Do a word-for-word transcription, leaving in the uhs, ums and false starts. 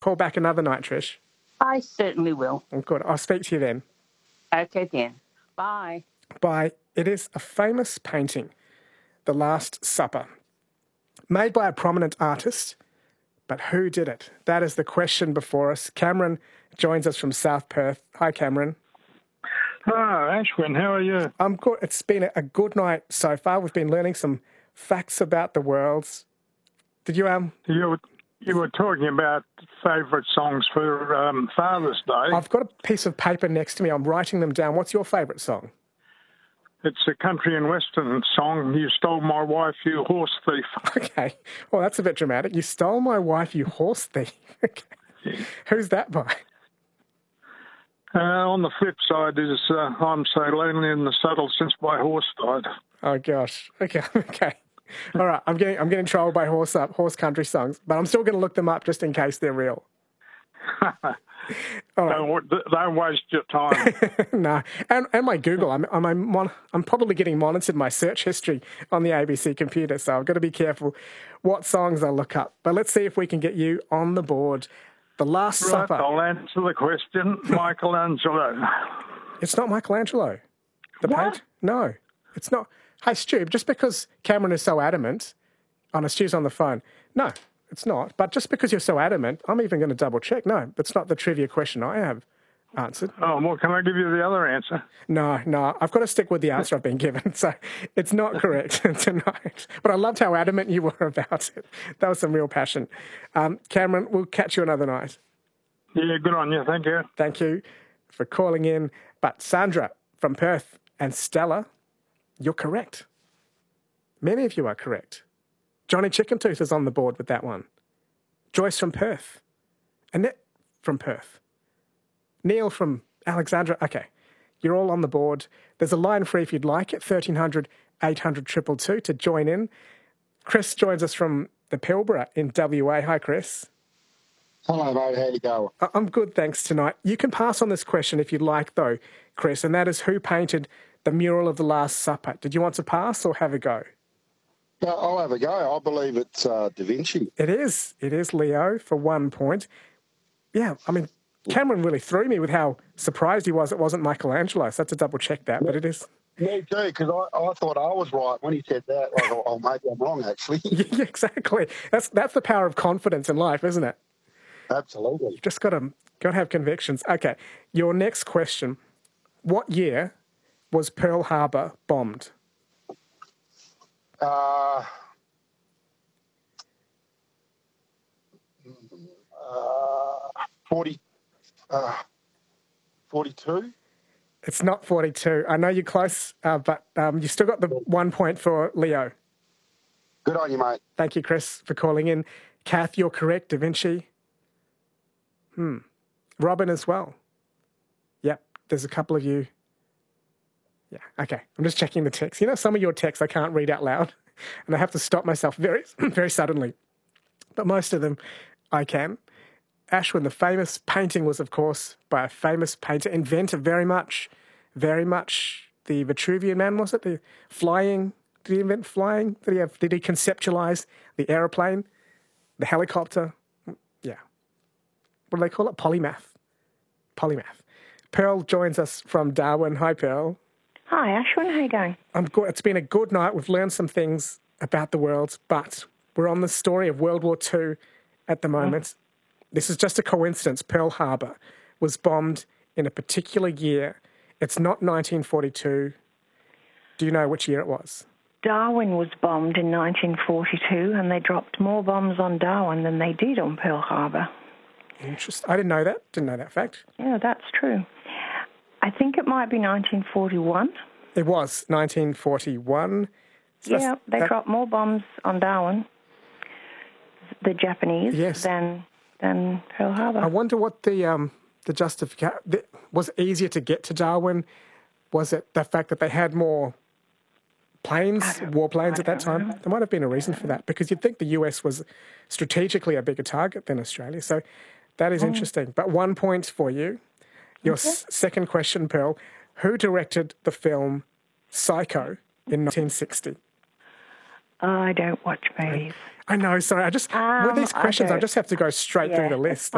call back another night, Trish? I certainly will. Oh, good. I'll speak to you then. Okay, then. Bye. Bye. It is a famous painting, The Last Supper, made by a prominent artist, but who did it? That is the question before us. Cameron joins us from South Perth. Hi, Cameron. Oh, Ashwin, how are you? I'm good. It's been a good night so far. We've been learning some facts about the world. Did you, um... You were, you were talking about favourite songs for um, Father's Day. I've got a piece of paper next to me. I'm writing them down. What's your favourite song? It's a country and western song. You stole my wife, you horse thief. Okay. Well, that's a bit dramatic. You stole my wife, you horse thief. Okay. Yeah. Who's that by? Uh, on the flip side is uh, I'm so lonely in the saddle since my horse died. Oh, gosh. Okay, okay. All right, I'm getting I'm getting trolled by horse up, horse country songs, but I'm still going to look them up just in case they're real. All right. don't, don't waste your time. No, and and my Google, I'm I'm I'm, mon- I'm probably getting monitored my search history on the A B C computer, so I've got to be careful what songs I look up. But let's see if we can get you on the board. The Last Right, Supper. I'll answer the question. Michelangelo. It's not Michelangelo. The What? paint? No, it's not. Hey, Stu, just because Cameron is so adamant, oh no, Stu's on the phone. No, it's not. But just because you're so adamant, I'm even going to double check. No, that's not the trivia question I have answered. Oh, well, can I give you the other answer? No, no, I've got to stick with the answer I've been given. So it's not correct tonight. But I loved how adamant you were about it. That was some real passion. Um, Cameron, we'll catch you another night. Yeah, good on you. Thank you. Thank you for calling in. But Sandra from Perth and Stella, you're correct. Many of you are correct. Johnny Chickentooth is on the board with that one. Joyce from Perth. Annette from Perth. Neil from Alexandra. Okay, you're all on the board. There's a line free if you'd like it, thirteen hundred, eight hundred, two two two to join in. Chris joins us from the Pilbara in W A. Hi, Chris. Hello, mate. How you going? I- I'm good, thanks, tonight. You can pass on this question if you'd like, though, Chris, and that is who painted the mural of the Last Supper? Did you want to pass or have a go? No, I'll have a go. I believe it's uh, Da Vinci. It is. It is Leo for one point. Yeah, I mean, Cameron really threw me with how surprised he was it wasn't Michelangelo, so I had to double check that, but it is. Me too, because I, I thought I was right when he said that. I thought, oh, maybe I'm wrong, actually. Yeah, exactly. That's that's the power of confidence in life, isn't it? Absolutely. You've just got to, got to have convictions. Okay, your next question. What year was Pearl Harbor bombed? Uh, uh, forty, uh, forty-two? It's not forty-two. I know you're close, uh, but um, you still got the one point for Leo. Good on you, mate. Thank you, Chris, for calling in. Kath, you're correct. Da Vinci. Hmm. Robin as well. Yep, there's a couple of you. Yeah, okay. I'm just checking the text. You know, some of your texts I can't read out loud, and I have to stop myself very, very suddenly. But most of them I can. Ashwin, the famous painting was, of course, by a famous painter, inventor very much, very much the Vitruvian Man, was it? The flying, did he invent flying? Did he have, did he conceptualize the aeroplane, the helicopter? Yeah. What do they call it? Polymath. Polymath. Pearl joins us from Darwin. Hi, Pearl. Hi, Ashwin. How you going? I'm good. It's been a good night. We've learned some things about the world, but we're on the story of World War Two at the moment. Mm. This is just a coincidence. Pearl Harbor was bombed in a particular year. It's not nineteen forty-two. Do you know which year it was? Darwin was bombed in nineteen forty-two, and they dropped more bombs on Darwin than they did on Pearl Harbor. Interesting. I didn't know that. Didn't know that fact. Yeah, that's true. I think it might be nineteen forty-one. It was nineteen forty-one. So yeah, they that... dropped more bombs on Darwin, the Japanese, yes. than than Pearl Harbor. I wonder what the um, the justification was. It easier to get to Darwin? Was it the fact that they had more planes, warplanes at that time? Know. There might have been a reason for that, because you'd think the U S was strategically a bigger target than Australia. So that is oh. interesting. But one point for you. Your okay. s- second question, Pearl. Who directed the film Psycho in nineteen sixty? I don't watch movies. I know, sorry. I just, um, with these questions, I, I just have to go straight yeah. through the list.